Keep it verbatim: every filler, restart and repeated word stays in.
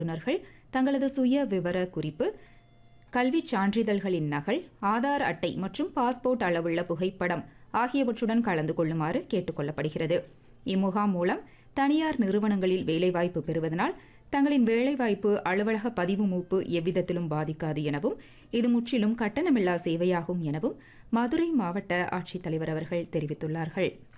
ஓட்டுநர்கள் தங்களது சுய விவர குறிப்பு, கல்விச் சான்றிதழ்களின் நகல், ஆதார் அட்டை மற்றும் பாஸ்போர்ட் அளவுள்ள புகைப்படம் ஆகியவற்றுடன் கலந்து கொள்ளுமாறு கேட்டுக் கொள்ளப்படுகிறது. இம்முகாம் மூலம் தனியார் நிறுவனங்களில் வேலைவாய்ப்பு பெறுவதனால் தங்களின் வேலைவாய்ப்பு அலுவலக பதிவு மூப்பு எவ்விதத்திலும் பாதிக்காது எனவும் இது முற்றிலும் கட்டணமில்லா சேவையாகும் எனவும் மதுரை மாவட்ட ஆட்சித்தலைவர் அவர்கள் தெரிவித்துள்ளார்கள்.